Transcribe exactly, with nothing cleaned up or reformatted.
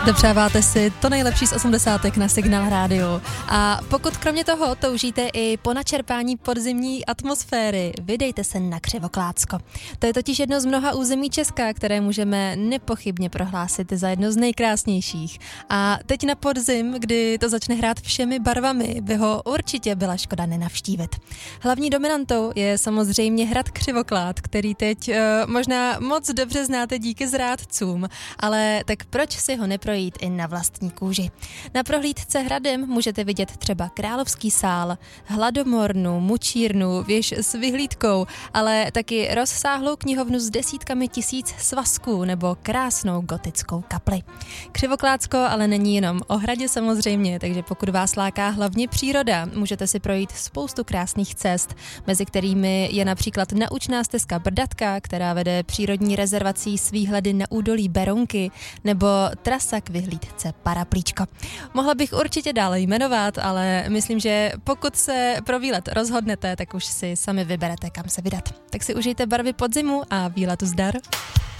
Dopřáváte si to nejlepší z osmdesátek na Signál rádiu. A pokud kromě toho toužíte i po načerpání podzimní atmosféry, vydejte se na Křivoklátsko. To je totiž jedno z mnoha území Česka, které můžeme nepochybně prohlásit za jedno z nejkrásnějších. A teď na podzim, kdy to začne hrát všemi barvami, by ho určitě byla škoda nenavštívit. Hlavní dominantou je samozřejmě hrad Křivoklát, který teď uh, možná moc dobře znáte díky zrádcům, ale tak proč si ho neprojít i na vlastní kůži. Na prohlídce hradem můžete vidět třeba Královský sál, Hladomornu, Mučírnu, věž s vyhlídkou, ale taky rozsáhlou knihovnu s desítkami tisíc svazků nebo krásnou gotickou kapli. Křivoklátsko ale není jenom o hradě samozřejmě, takže pokud vás láká hlavně příroda, můžete si projít spoustu krásných cest, mezi kterými je například naučná stezka Brdatka, která vede přírodní rezervací s výhledy na údolí Berounky, nebo trasa k vyhlídce Paraplíčko. Mohla bych určitě dále jmenovat, ale myslím, že pokud se pro výlet rozhodnete, tak už si sami vyberete, kam se vydat. Tak si užijte barvy podzimu a výletu zdar.